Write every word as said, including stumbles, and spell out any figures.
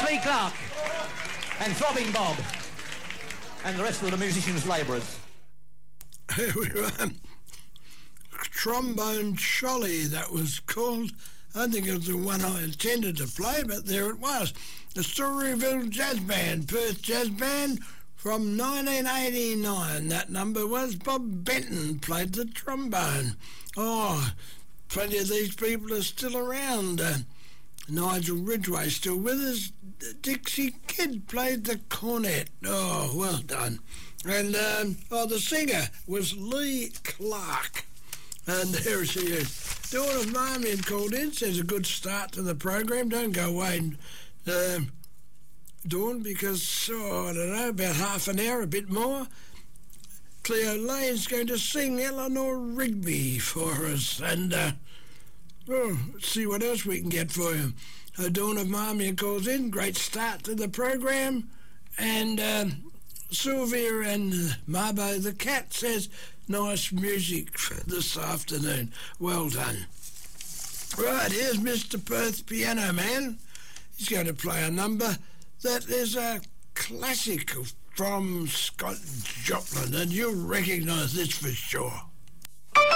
Lee Clark and Throbbing Bob and the rest of the musicians' labourers. Here we were. Trombone Cholly, that was called. I don't think it was the one I intended to play, but there it was. The Storyville Jazz Band, Perth Jazz Band from nineteen eighty-nine. That number was. Bob Benton played the trombone. Oh, plenty of these people are still around. Uh, Nigel Ridgway still with us. Dixie Kidd played the cornet. Oh, well done. And, um, oh, the singer was Lee Clark. And there she is. Dawn of Marmion called in, says a good start to the program. Don't go away, um, Dawn, because, oh, I don't know, about half an hour, a bit more. Cleo Lane's going to sing Eleanor Rigby for us. And, uh, oh, let's see what else we can get for you. Uh, Dawn of Marmion calls in. Great start to the program. And um, Sylvia and uh, Marbo the cat says, nice music this afternoon. Well done. Right, here's Mister Perth Piano Man. He's going to play a number that is a classic from Scott Joplin, and you'll recognise this for sure.